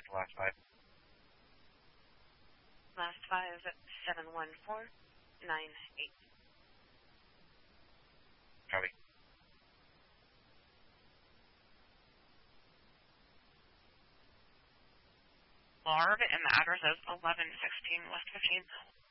get the last five. Last five, 71498. Copy. Barb, and the address is 1116 West 15th.